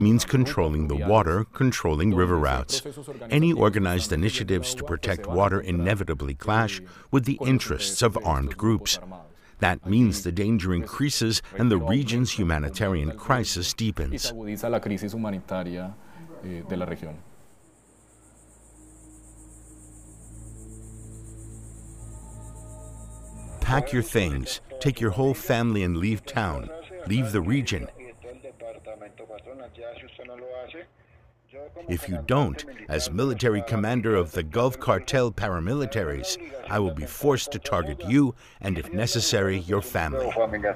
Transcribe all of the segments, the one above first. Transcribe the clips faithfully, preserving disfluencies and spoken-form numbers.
means controlling the water, controlling river routes. Any organized initiatives to protect water inevitably clash with the interests of armed groups. That means the danger increases and the region's humanitarian crisis deepens. Pack your things, take your whole family and leave town, leave the region. If you don't, as military commander of the Gulf Cartel paramilitaries, I will be forced to target you and, if necessary, your family.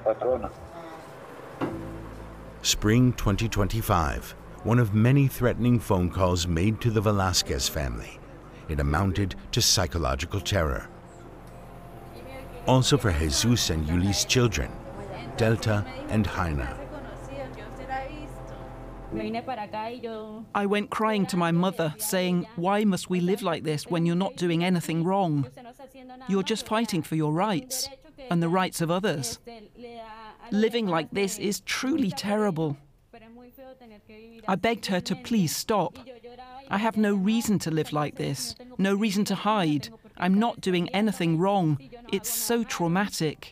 Spring twenty twenty-five, one of many threatening phone calls made to the Velasquez family. It amounted to psychological terror. Also for Jesus and Yuli's children, Delta and Jaina. I went crying to my mother, saying, "Why must we live like this when you're not doing anything wrong? You're just fighting for your rights and the rights of others. Living like this is truly terrible." I begged her to please stop. I have no reason to live like this, no reason to hide. I'm not doing anything wrong. It's so traumatic.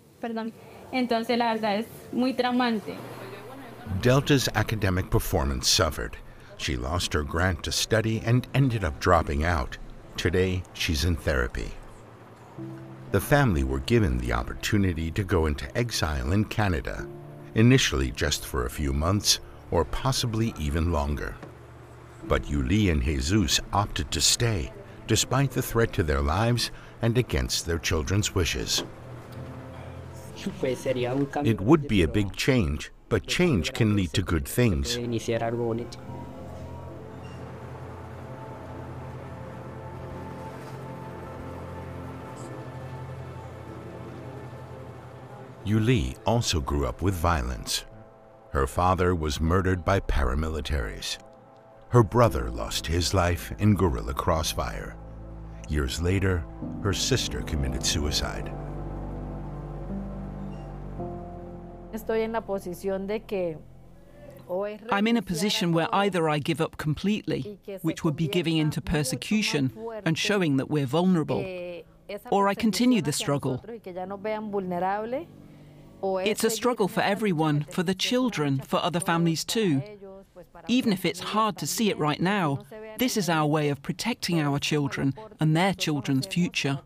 Delta's academic performance suffered. She lost her grant to study and ended up dropping out. Today, she's in therapy. The family were given the opportunity to go into exile in Canada, initially just for a few months, or possibly even longer. But Yuli and Jesus opted to stay, despite the threat to their lives and against their children's wishes. It would be a big change, but change can lead to good things. Yuli also grew up with violence. Her father was murdered by paramilitaries. Her brother lost his life in guerrilla crossfire. Years later, her sister committed suicide. I'm in a position where either I give up completely, which would be giving in to persecution and showing that we're vulnerable, or I continue the struggle. It's a struggle for everyone, for the children, for other families too. Even if it's hard to see it right now, this is our way of protecting our children and their children's future.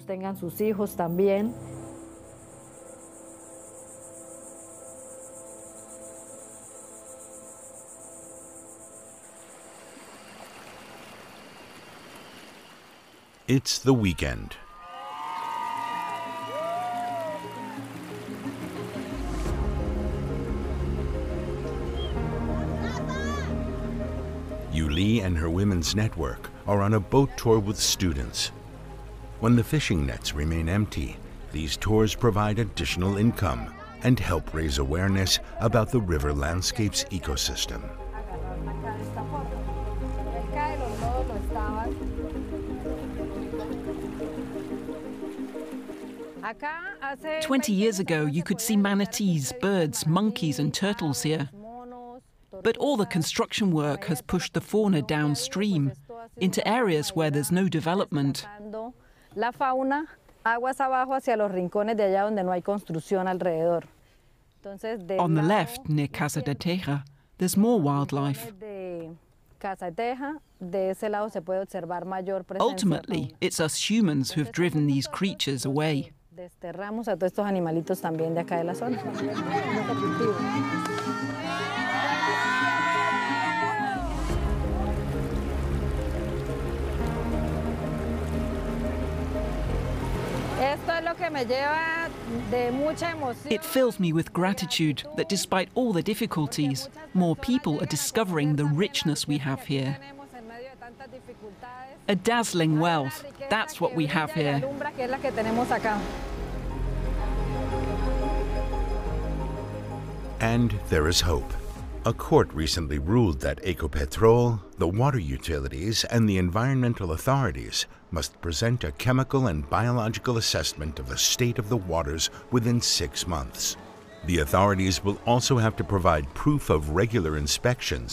It's the weekend. Yuli and her women's network are on a boat tour with students. When the fishing nets remain empty, these tours provide additional income and help raise awareness about the river landscape's ecosystem. Twenty years ago, you could see manatees, birds, monkeys and turtles here. But all the construction work has pushed the fauna downstream into areas where there's no development. On the left, near Casa de Teja, there's more wildlife. Ultimately, it's us humans who've driven these creatures away. It fills me with gratitude that despite all the difficulties, more people are discovering the richness we have here. A dazzling wealth, that's what we have here. And there is hope. A court recently ruled that Ecopetrol, the water utilities, and the environmental authorities must present a chemical and biological assessment of the state of the waters within six months. The authorities will also have to provide proof of regular inspections